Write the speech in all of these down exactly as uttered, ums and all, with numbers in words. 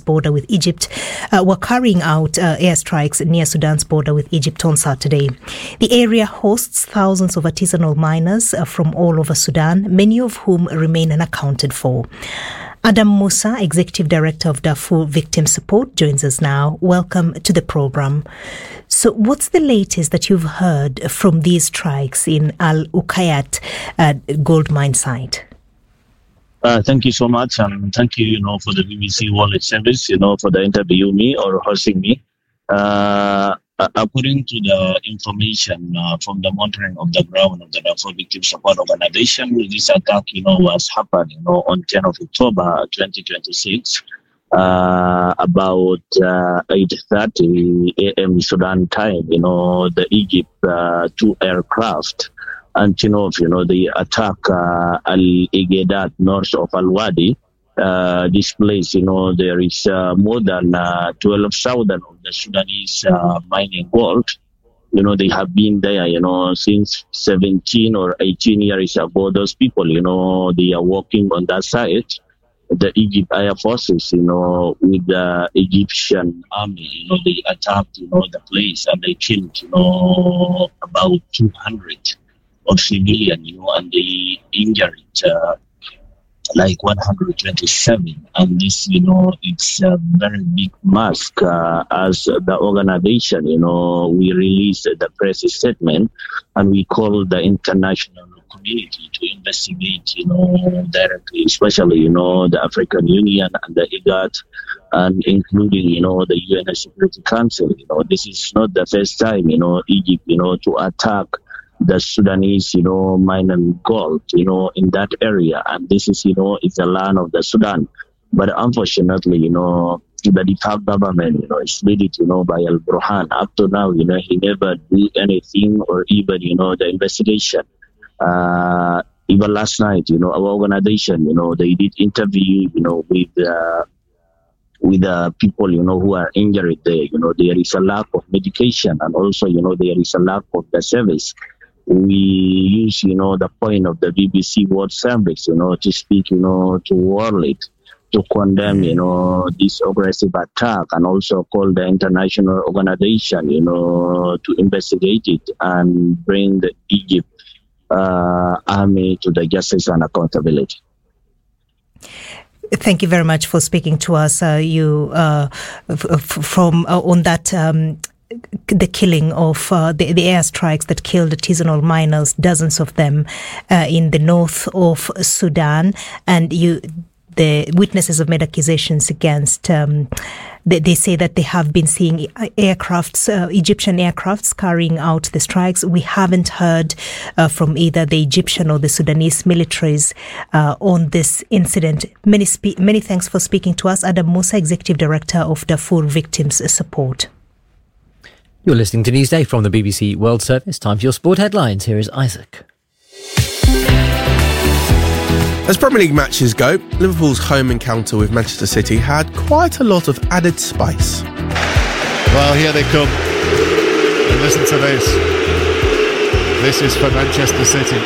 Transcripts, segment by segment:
border with Egypt uh, were carrying out uh, airstrikes near Sudan's border with Egypt on Saturday. The area hosts thousands of artisanal miners uh, from all over Sudan, many of whom remain unaccounted for. Adam Musa, Executive Director of Darfur Victim Support, joins us now. Welcome to the program. So what's the latest that you've heard from these strikes in Al Uqayat uh, gold mine site? Uh, thank you so much, and thank you, you know, for the B B C World Service, you know, for the interview me or hosting me. Uh, according to the information uh, from the monitoring of the ground of the Darfur Victim Support Organization, this attack, you know, was happened, you know, on tenth of October twenty twenty-six, uh, about uh, eight thirty a.m. Sudan time. You know, the Egypt uh, two aircraft. And you know, you know, the attack uh, Al-Ighedat north of Al-Wadi. Uh, this place, you know, there is uh, more than uh, twelve thousand of the Sudanese uh, mining gold. You know, they have been there, you know, since seventeen or eighteen years ago. Those people, you know, they are working on that side. The Egypt Air Forces, you know, with the Egyptian army, you know, they attacked, you know, the place and they killed, you know, about two hundred of civilians, you know, and they injured uh, like one hundred twenty-seven. And this, you know, it's a very big mask. Uh, as the organization, you know, we released the press statement and we call the international community to investigate, you know, directly, especially, you know, the African Union and the IGAD, and including, you know, the U N Security Council. You know, this is not the first time, you know, Egypt, you know, to attack the Sudanese, you know, mine and gold, you know, in that area. And this is, you know, it's the land of the Sudan. But unfortunately, you know, the default government, you know, is led, you know, by Al-Burhan. Up to now, you know, he never do anything or even, you know, the investigation. Uh, even last night, you know, our organization, you know, they did interview, you know, with uh, with uh, people, you know, who are injured there. You know, there is a lack of medication and also, you know, there is a lack of the service. We use, you know, the point of the B B C World Service, you know, to speak, you know, to world to condemn, you know, this aggressive attack and also call the international organization, you know, to investigate it and bring the Egypt uh, army to the justice and accountability. Thank you very much for speaking to us. Uh, you uh, f- f- from uh, on that. Um, the killing of uh, the, the airstrikes that killed artisanal miners, dozens of them uh, in the north of Sudan. And you, the witnesses have made accusations against, um, they, they say that they have been seeing aircrafts, uh, Egyptian aircrafts carrying out the strikes. We haven't heard uh, from either the Egyptian or the Sudanese militaries uh, on this incident. Many, spe- many thanks for speaking to us. Adam Musa, Executive Director of Darfur Victims Support. You're listening to Newsday from the B B C World Service. Time for your sport headlines. Here is Isaac. As Premier League matches go, Liverpool's home encounter with Manchester City had quite a lot of added spice. Well, here they come. And listen to this. This is for Manchester City.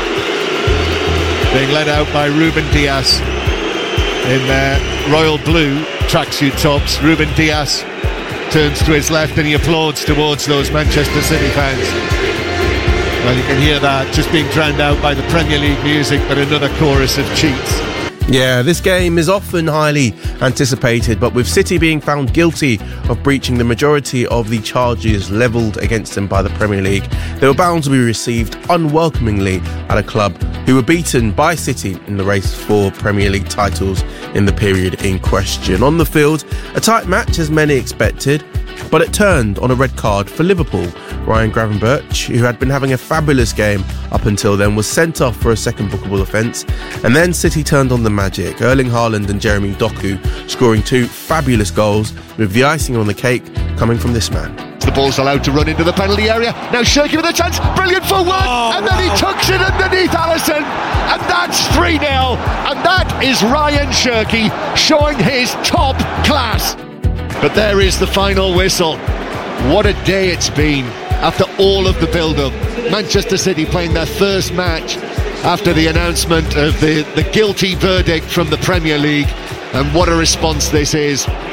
Being led out by Ruben Dias in their royal blue tracksuit tops. Ruben Dias turns to his left and he applauds towards those Manchester City fans. Well, you can hear that just being drowned out by the Premier League music, but another chorus of cheats. Yeah, this game is often highly anticipated, but with City being found guilty of breaching the majority of the charges levelled against them by the Premier League, they were bound to be received unwelcomingly at a club who were beaten by City in the race for Premier League titles in the period in question. On the field, a tight match as many expected, but it turned on a red card for Liverpool. Ryan Gravenberch, who had been having a fabulous game up until then, was sent off for a second bookable offence, and then City turned on the magic. Erling Haaland and Jeremy Doku scoring two fabulous goals, with the icing on the cake coming from this man. The ball's allowed to run into the penalty area. Now Shirky with a chance, brilliant footwork, oh, and then wow. He tucks it underneath Alisson, and that's three nil, and that is Ryan Shirky showing his top class. But there is the final whistle. What a day it's been after all of the build-up. Manchester City playing their first match after the announcement of the, the guilty verdict from the Premier League, and what a response this is.